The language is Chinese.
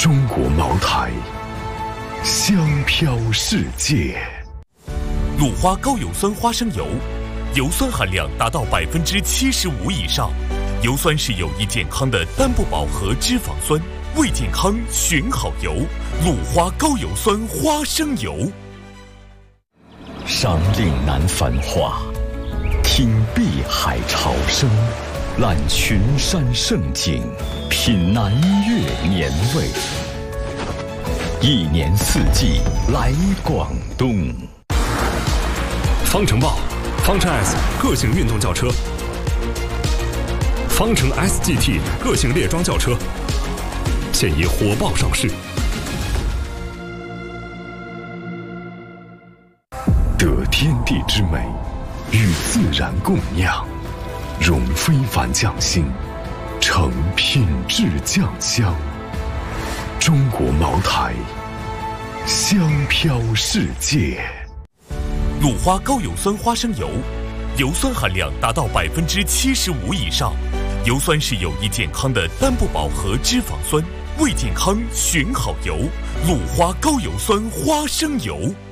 中国茅台，香飘世界。 鲁花高油酸花生油，油酸含量达到75%以上，油酸是有益健康的单不饱和脂肪酸，为健康选好油。鲁花高油酸花生油。 赏岭南繁华，听碧海潮声，览群山胜景，品南粤年味。一年四季来广东。 方程豹、方程 S 个性运动轿车，方程 SGT 个性猎装轿车，现已火爆上市。 得天地之美，与自然共酿，融非凡匠心，成品质酱香。中国茅台，香飘世界。 鲁花高油酸花生油，油酸含量达到75%以上，油酸是有益健康的单不饱和脂肪酸，为健康选好油。鲁花高油酸花生油。